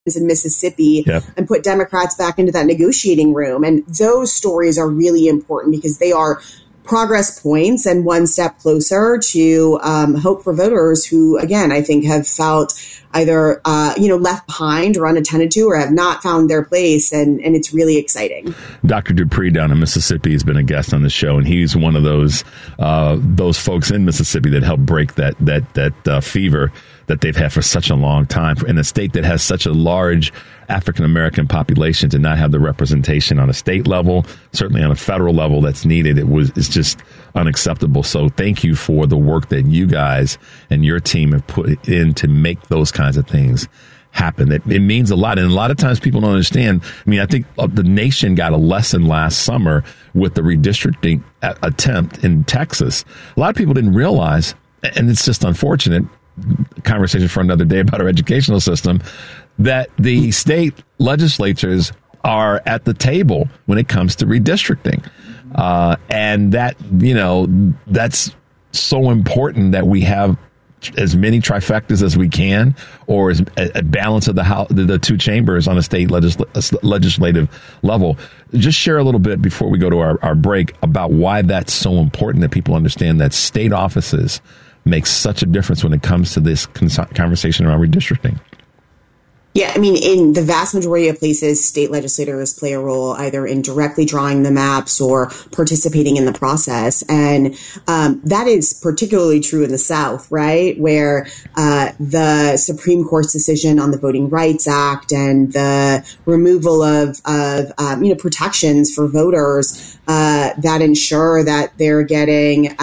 in Mississippi and put Democrats back into that negotiating room. And those stories are really important because they are progress points and one step closer to hope for voters who, again, I think have felt either, left behind or unattended to or have not found their place. And it's really exciting. Dr. Dupree down in Mississippi has been a guest on the show, and he's one of those folks in Mississippi that helped break that fever that they've had for such a long time in a state that has such a large African-American population to not have the representation on a state level, certainly on a federal level that's needed. It's just unacceptable. So thank you for the work that you guys and your team have put in to make those kinds of things happen. It means a lot. And a lot of times people don't understand. I mean, I think the nation got a lesson last summer with the redistricting attempt in Texas. A lot of people didn't realize, and it's just unfortunate, conversation for another day about our educational system, that the state legislatures are at the table when it comes to redistricting. And that, that's so important that we have as many trifectas as we can, or as a balance of the two chambers on a state legislative level. Just share a little bit before we go to our break about why that's so important, that people understand that state offices makes such a difference when it comes to this conversation around redistricting. Yeah, I mean, in the vast majority of places, state legislators play a role either in directly drawing the maps or participating in the process. And that is particularly true in the South, right, where the Supreme Court's decision on the Voting Rights Act and the removal of protections for voters that ensure that they're getting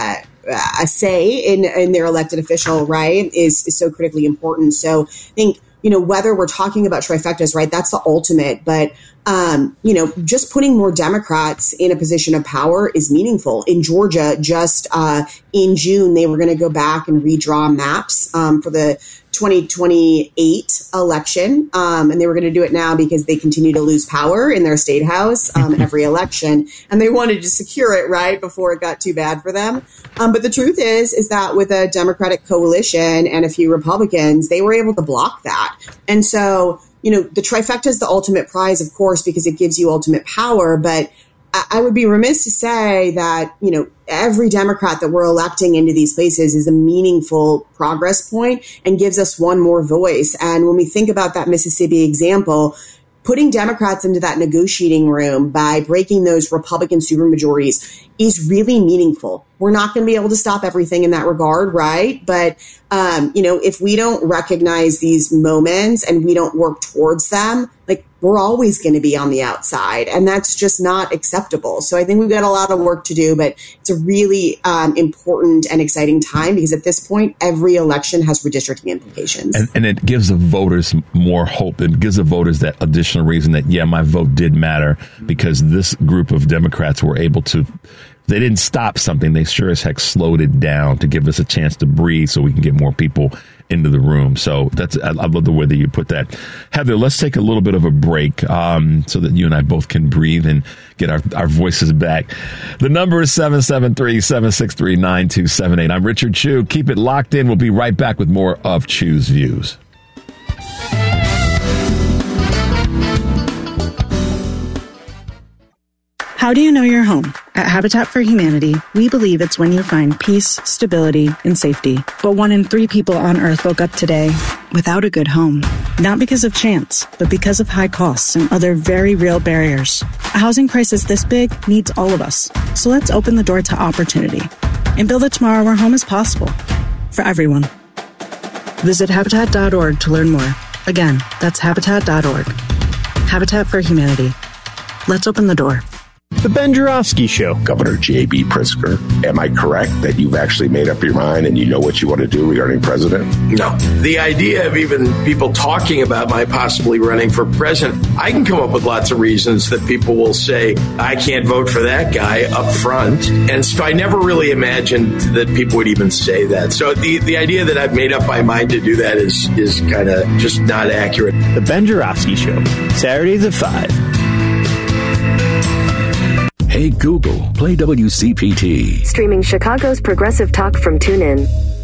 a say in their elected official, right, is so critically important. So I think, whether we're talking about trifectas, right, that's the ultimate. But, just putting more Democrats in a position of power is meaningful. In Georgia, just in June, they were going to go back and redraw maps for the 2028 election. And they were going to do it now because they continue to lose power in their state house in every election. And they wanted to secure it, right, before it got too bad for them. But the truth is that with a Democratic coalition and a few Republicans, they were able to block that. And so, the trifecta is the ultimate prize, of course, because it gives you ultimate power. But I would be remiss to say that, every Democrat that we're electing into these places is a meaningful progress point and gives us one more voice. And when we think about that Mississippi example, putting Democrats into that negotiating room by breaking those Republican supermajorities is really meaningful. We're not going to be able to stop everything in that regard, right? But, if we don't recognize these moments and we don't work towards them, we're always going to be on the outside, and that's just not acceptable. So I think we've got a lot of work to do, but it's a really important and exciting time because at this point, every election has redistricting implications. And it gives the voters more hope. It gives the voters that additional reason that, my vote did matter because this group of Democrats were able to. They didn't stop something. They sure as heck slowed it down to give us a chance to breathe so we can get more people into the room. So I love the way that you put that. Heather, let's take a little bit of a break so that you and I both can breathe and get our voices back. The number is 773-763-9278. I'm Richard Chu. Keep it locked in. We'll be right back with more of Chu's Views. How do you know you're home? At Habitat for Humanity, we believe it's when you find peace, stability, and safety. But 1 in 3 people on Earth woke up today without a good home. Not because of chance, but because of high costs and other very real barriers. A housing crisis this big needs all of us. So let's open the door to opportunity and build a tomorrow where home is possible for everyone. Visit Habitat.org to learn more. Again, that's Habitat.org. Habitat for Humanity. Let's open the door. The Ben Joravsky Show. Governor J.B. Pritzker, am I correct that you've actually made up your mind and you know what you want to do regarding president? No. The idea of even people talking about my possibly running for president, I can come up with lots of reasons that people will say, I can't vote for that guy up front. And so I never really imagined that people would even say that. So the idea that I've made up my mind to do that is kind of just not accurate. The Ben Joravsky Show, Saturdays at 5. Hey Google, play WCPT. Streaming Chicago's progressive talk from TuneIn.